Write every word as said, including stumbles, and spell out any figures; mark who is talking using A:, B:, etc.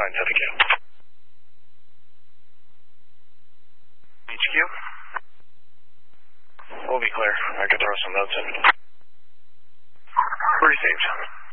A: nine, thank you. H Q? We'll be clear. I could throw some notes in. Received.